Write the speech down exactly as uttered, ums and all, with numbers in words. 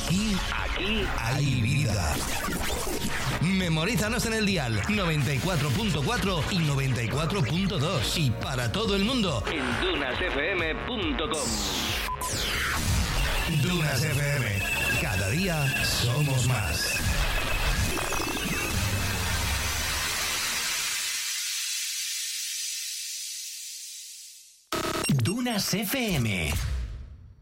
Aquí, aquí hay vida. Memorízanos en el dial noventa y cuatro punto cuatro y noventa y cuatro punto dos y para todo el mundo en dunas f m punto com. Dunas F M. Cada día somos más. Dunas F M.